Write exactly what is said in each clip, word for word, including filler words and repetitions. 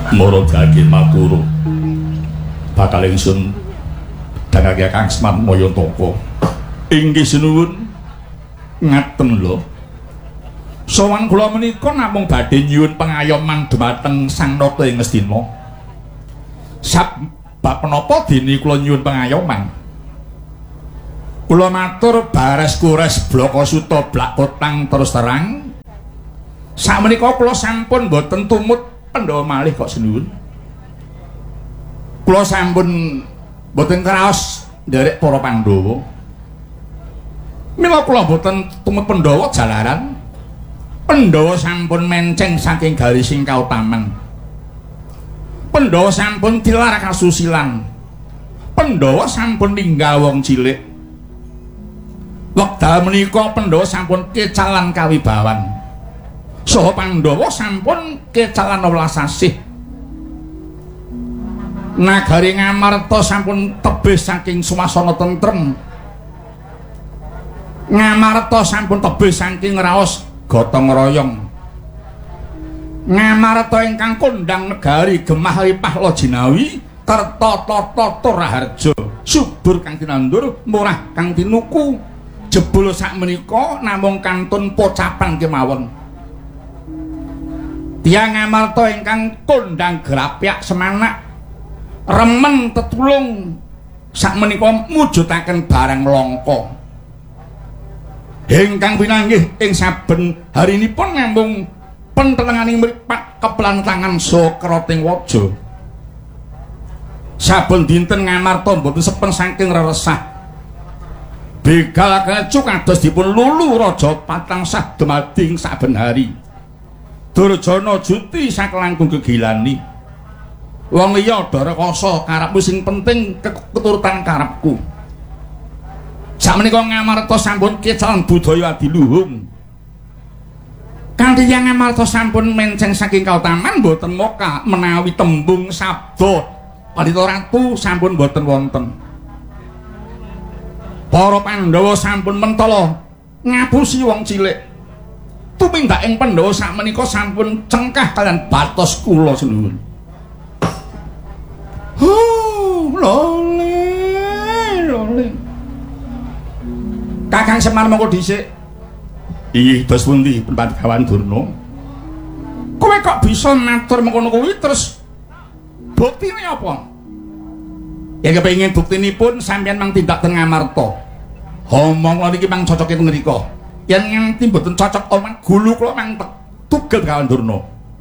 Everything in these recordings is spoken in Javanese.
Muradake maturu bakal ingsun dangake Kang Semar Mayantaka. Inggih sinuwun ngaten lho. Sowan kula menika namung badhe nyuwun pangayoman dhumateng Sang Nata ing Ngastina. Sabab menapa dene kula nyuwun pangayoman? Kula matur bares kures blaka suta blak kotang terus terang. Sakmenika kula sampun boten tumut Pandhawa malih kok sinuwun. Kula sampun boten kraos nderek para Pandhawa. Mila kula boten tumut Pandhawa jalaran Pandhawa sampun menceng saking garising kautaman. Pandhawa sampun tilar kasusilan. Pandhawa sampun ninggal wong cilik. Wekdal menika Pandhawa sampun kecalan kawibawan. Saha Pandhawa sampun kecalan welas asih. Nagari Ngamarta sampun tebih saking suasana tentrem. Ngamarta sampun tebih saking raos gotong royong. Ngamarta ingkang kondang negari gemah ripah lojinawi terta tata raharja subur kang tinandur murah kang tinuku jebul sakmenika namung kantun pocapan kemawon. Tiyang Ngamarta ingkang kondang grapyak semanak remen tetulung sakmenika mujudaken barang langka. Ingkang pinanggih ing saben harinipun namung pentelenganing mripat keplantangan saha krating waja. Saben dinten Ngamarta mboten sepen saking reresah. Begal kecu kados dipun lulu raja patangsah dumading saben hari. Durjana juti sakelangkung gegilani. Wong liya dara kasa karepmu sing penting keturutan karepku. Sakmenika Ngamarta sampun kecalan budaya adiluhung. Kanthi Yang Ngamarta sampun menceng saking kautaman boten moka menawi tembung sabda Pandhita Ratu sampun boten wonten. Para Pandhawa sampun mentala ngapusi wong cilik. Tumindak ing Pandhawa sakmenika sampun cengkah kalian batos kula sinuwun. Huh, lole, lole. Kakang Semar monggo dhisik. Inggih, dos pundi Pandhawan Durna? Kowe kok bisa matur mengkono kuwi terus buktine apa? Ya kepengin buktinipun sampeyan mang tindak teng Ngamarta. Omong lha iki mang cocoke teng mriko. Yen nganti mboten cocok omong gulu kula mang tugel Kawan Durna.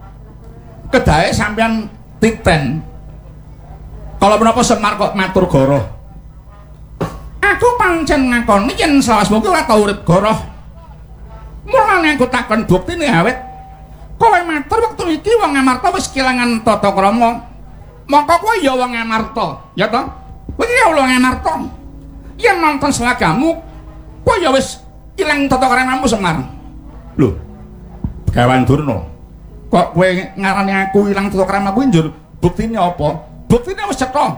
Kedahe sampeyan titen. Kalau menapa Semar kok matur goroh? Aku pancen ngakoni yen selawasmu ki ora tau urip goroh. Mulane aku takon buktine awet kowe matur wektu iki wong Ngamarta wis kelangan tata krama. Mongko kowe ya wong Ngamarta, ya to? Kowe ya wong Ngamarta. Yen nonton selagamu, kowe ya wis ilang tata kramamu Semar. Lho. Kawan Durna. Kok kowe ngarani aku ilang tata kramaku njur buktine apa? Buktine wis cetha.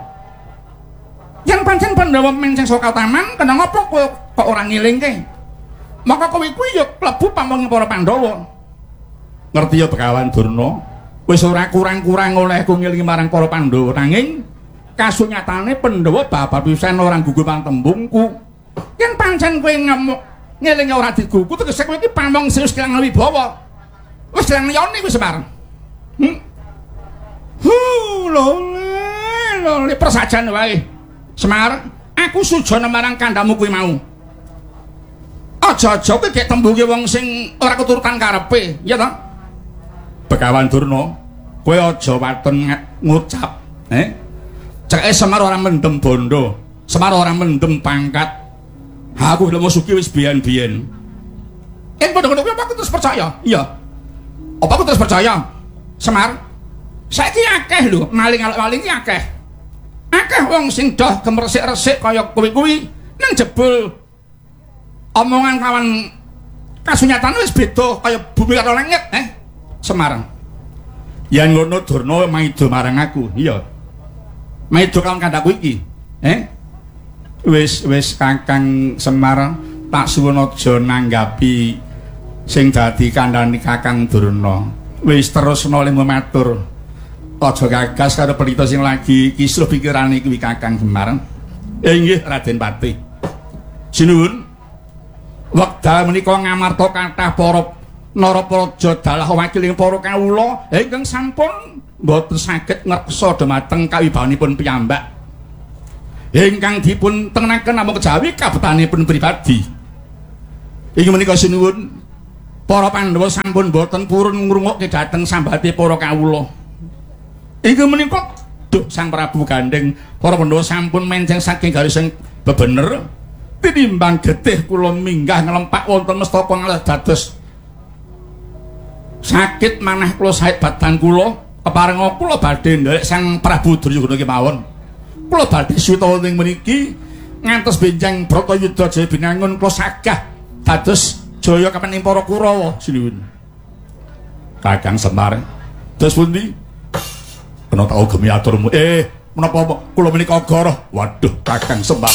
Yen pancen Pandhawa menceng saka taman, kena ngopo kowe kok ora ngilingke? Maka kowe kuwi ya klebu pamong para Pandhawa. Ngerti ya Kawan Durna? Wis ora kurang-kurang olehku ngilingi marang para Pandhawa, nanging kasunyatane Pandhawa babar pisan ora gugu pantembungku. Yen pancen kowe ngemuk ngelingi ora digugu tegese kowe iki pamong sing wis kelang wibawa. Wis kelang yoni wis Semar. Hm? Huh, lole, lole persajan wae. Semar, aku sujana marang kandhamu kuwi mau. Aja-aja kowe gek tembunge wong sing ora keturutan karepe, ya to? Begawan Durna, kowe aja waton ngucap, eh? Ceke Semar ora mendem bondo, Semar ora mendem pangkat. Aku lho musuki wis biyen-biyen. Yen padha-padha kowe aku terus percaya? Iya. Apa aku terus percaya? Semar, saiki akeh lho maling maling iki akeh. Akeh wong sing doh kemresik-resik kaya kowe kuwi nang jebul omongan kawan kasunyatan wis beda kaya bumi karo langit, eh? Semar. Yen ngono Durna maido marang aku. Iya. Maido kawan kandhaku iki. Eh? Wis wis Kakang Semar tak suwun aja nanggapi sing dadi kandhane Kakang Durna. Wis terusno lemu matur. aja gagas karo pelita sing lagi kisruh pikirane kuwi Kakang Semar. Eh nggih Raden Pati. Sinuwun. Wekdal menika ngamarta kathah para Narapraja dalah wakiling para kawula ingkang sampun boten saged ngreksa dhumateng kawibawanipun piyambak. Ingkang dipun tengenaken namung kejawi kabetanipun pribadi. Inggih menika sinuwun para Pandhawa sampun boten purun ngrungokke dhateng sambate para kawula. Inggih menika duh Sang Prabu Gandeng para Pandhawa sampun menceng saking garis sing bebener tinimbang getih kula minggah nglempak wonten mestaka ngalah dados sakit manah kula sae badan kula keparenga kula badhe nderek Sang Prabu Duryudana kemawon. Kula badhe suwita wonten mriki ngantos benjang Bratayuda Jaya binangun kula sagah dados jaya kapening para Kurawa sinuwun. Kakang Semar, dos pundi? Kena tak ugemi aturmu. Eh, menapa kula menika goroh? Waduh, Kakang Semar.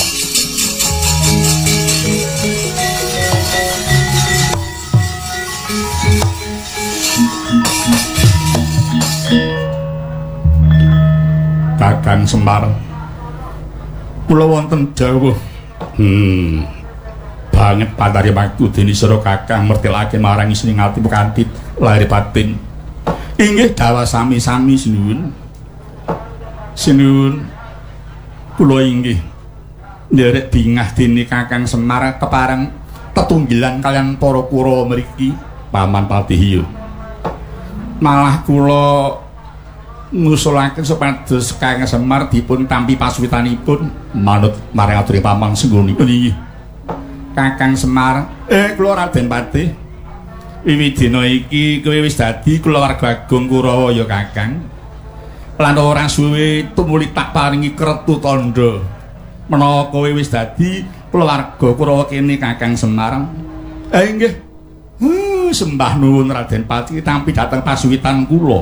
Kakang Semar, kula wonten dawuh hmm banget pantari waktu dene sira Kakang mertelake marang isining ati kanthi lahir batin. Inggih dawa sami-sami sinuwun. Sinuwun kula inggih nderek bingah dene Kakang Semar kepareng tetunggilan kalian para Kurawa mriki Paman Patihiyo. Malah kula ngusulaken supados Kakang Semar dipun tampi pasuwitanipun manut marang aturing Paman Sengguni. Nggih. Kakang Semar, eh kula Raden Pati. Wiwit dina iki kowe wis dadi kulawarga agung Kurawa ya Kakang. Lan ora suwe tumuli tak paringi kretu tandha menawa kowe wis dadi kulawarga Kurawa kene Kakang Semar. Eh nggih. Uh, sembah nuwun Raden Pati tampi dhateng pasuwitan kula.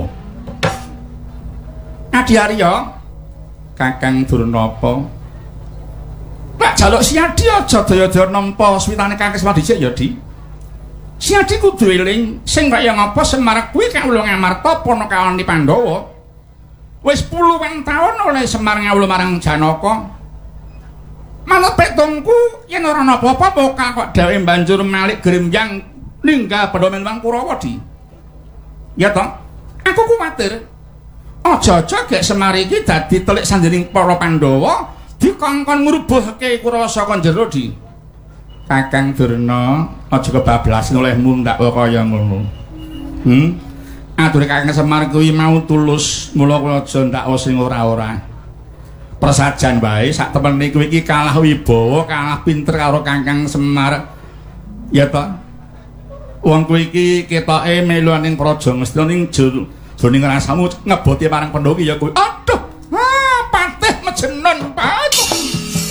Adi Arya, Kakang Durnapa. Pak jaluk Siadi aja daya-daya nampa suwitane Kakang Semar dhisik ya, Di. Siadi kudu eling sing kaya ngapa Semar kuwi kawula ngamarta panakawane Pandhawa. Wis puluhan taun oleh Semar ngawula marang Janaka. Manut petungku yen ora napa-apa poka kok dhewe banjur malik grembyang ninggal Pandhawa menwang Kurawa, Di. Ya toh? Aku kuwatir aja-aja gek Semar iki dadi telik sandening para Pandhawa dikongkon ngrubuhke Kurawa saka njero, Di. Kakang Durna aja kebablas olehmu ndak kaya ngono. Hmm. Ature Kakang Semar kuwi mau tulus, mula kula aja ndak sing ora-ora. Persajan wae sak temene kowe iki kalah wibawa, kalah pinter karo Kakang Semar. Ya toh? Wong kowe iki ketoke melu ning praja mesti ning jroning rasamu ngeboti marang Pandhawa ya kowe.